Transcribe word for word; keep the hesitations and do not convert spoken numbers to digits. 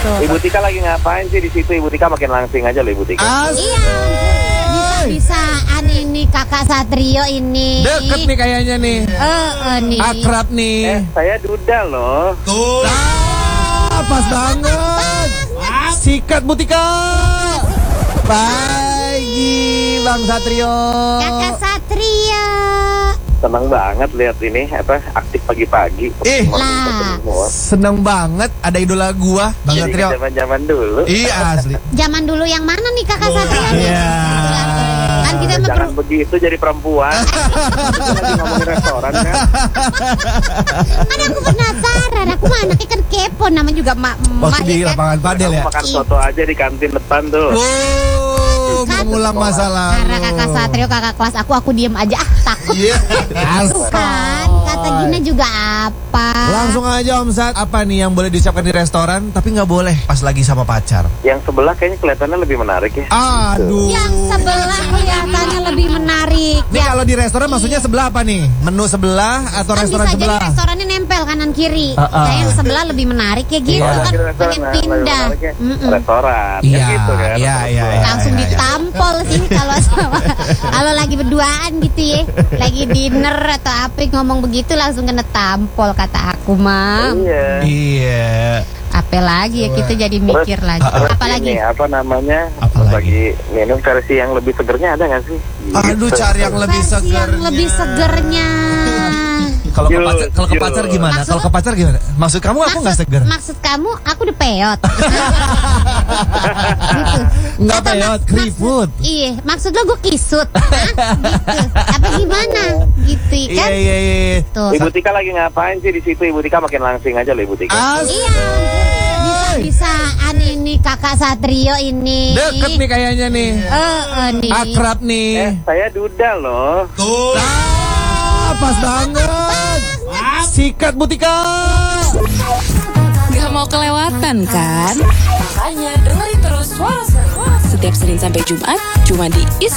gitu. Ibu Tika lagi ngapain sih di situ? Ibu Tika makin langsing aja loh Ibu Tika. Iya, bisa-bisaan ini kakak Satrio ini. Deket nih kayaknya nih. Eh, eh, nih. Akrab nih. Eh, saya Duda loh. Tuh. Ah, pas banget. Sikat Butika. Pagi Bang Satrio. Kakak Satrio. Senang banget lihat ini apa aktif pagi-pagi. Ih, lah. seneng banget ada idola gua Bang Jadi Satrio. zaman-zaman dulu. Iya asli. Zaman dulu yang mana nih kakak Satrio? Iya. Kan kita Jangan memper- begitu jadi perempuan. Kita lagi ngomongin restoran kan. Kan aku penasaran, aku mah anaknya kan kepo, namanya juga mak mak Waktu di ya kan? lapangan padel ya. Makan soto aja di kantin depan tuh. Oh, Kan- mengulang masa lalu. Karena kakak Satrio kakak kelas aku, aku diem aja ah takut. Iya. Kan kata Gina juga apa? Langsung aja Om Sat, apa nih yang boleh disiapkan di restoran tapi nggak boleh pas lagi sama pacar? Yang sebelah kayaknya kelihatannya lebih menarik ya. Aduh. Yang sebelah kelihatannya lebih menarik. Ini kalau di restoran maksudnya sebelah apa nih? Menu sebelah atau Kan restoran bisa sebelah? jadi restorannya nempel kanan kiri. Uh, uh. Nah, yang sebelah lebih menarik ya gitu Iya. kan, Di pengen restoran, nah, lebih pindah. menariknya Mm-mm. restoran. Iya, Kan gitu kan. iya, iya, iya. Langsung iya, iya. ditampol sih kalau sama kalau lagi berduaan gitu ya, lagi dinner atau apa ngomong begitu langsung kena tampol kata aku mah. Iya. Iya. Apa lagi ya kita jadi mikir lagi. Terus Apalagi ini apa namanya? Apa lagi? Lagi minum versi yang lebih segernya ada nggak sih? Aduh, Gitu. cari yang lebih versi seger. yang lebih segernya. Kalau ke Yus, pacar, kalau ke yus. pacar gimana? Maksud- Kalau ke pacar gimana? Maksud kamu aku nggak seger? Maksud kamu aku udah peot. Gitu. Nggak Atau peot, mak- keriput. maksud- Iya, maksud lo gue kisut. Hah? Gitu. Apa gimana? Gitu Iya, kan? iya, iya. Tuh. Ibu Tika lagi ngapain sih di situ? Ibu Tika makin langsing aja loh Ibu Tika. Asli. Iya, bisa-bisaan ini kakak Satrio ini. Deket nih kayaknya nih. Eh, eh, nih. Akrab nih. Eh, saya Duda loh. Tuh. Ah, pas banget. Sikat Butika. Gak mau kelewatan kan? Makanya dengerin terus Suara Seru setiap Senin sampai Jumat cuma di Is